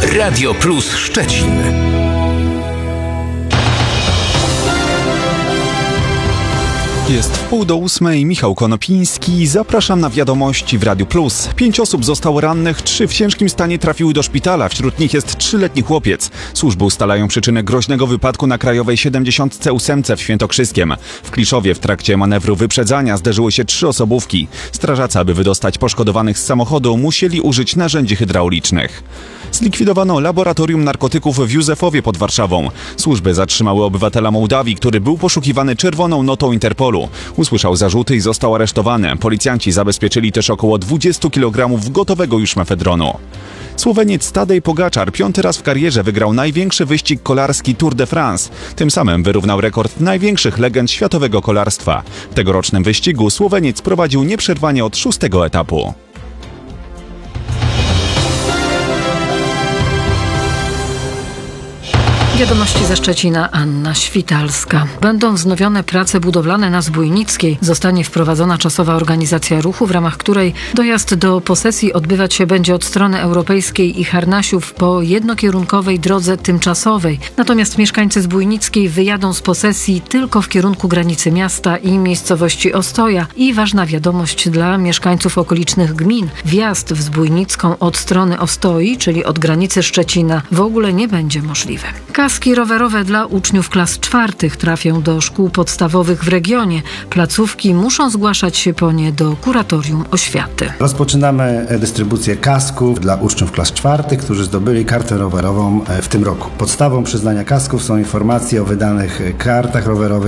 Radio Plus Szczecin. Jest 7:30, Michał Konopiński. Zapraszam na wiadomości w Radiu Plus. 5 osób zostało rannych, 3 w ciężkim stanie trafiły do szpitala. Wśród nich jest 3-letni chłopiec. Służby ustalają przyczynę groźnego wypadku na Krajowej 78 w Świętokrzyskiem. W Kliszowie w trakcie manewru wyprzedzania zderzyły się 3 osobówki. Strażacy, aby wydostać poszkodowanych z samochodu, musieli użyć narzędzi hydraulicznych. Zlikwidowano laboratorium narkotyków w Józefowie pod Warszawą. Służby zatrzymały obywatela Mołdawii, który był poszukiwany czerwoną notą Interpolu. Usłyszał zarzuty i został aresztowany. Policjanci zabezpieczyli też około 20 kg gotowego już mefedronu. Słoweniec Tadej Pogaczar 5. raz w karierze wygrał największy wyścig kolarski Tour de France. Tym samym wyrównał rekord największych legend światowego kolarstwa. W tegorocznym wyścigu Słoweniec prowadził nieprzerwanie od 6. etapu. Wiadomości ze Szczecina, Anna Świtalska. Będą wznowione prace budowlane na Zbójnickiej. Zostanie wprowadzona czasowa organizacja ruchu, w ramach której dojazd do posesji odbywać się będzie od strony europejskiej i Harnasiów po jednokierunkowej drodze tymczasowej. Natomiast mieszkańcy Zbójnickiej wyjadą z posesji tylko w kierunku granicy miasta i miejscowości Ostoja. I ważna wiadomość dla mieszkańców okolicznych gmin. Wjazd w Zbójnicką od strony Ostoi, czyli od granicy Szczecina, w ogóle nie będzie możliwy. Kaski rowerowe dla uczniów klas 4 trafią do szkół podstawowych w regionie. Placówki muszą zgłaszać się po nie do Kuratorium Oświaty. Rozpoczynamy dystrybucję kasków dla uczniów klas 4, którzy zdobyli kartę rowerową w tym roku. Podstawą przyznania kasków są informacje o wydanych kartach rowerowych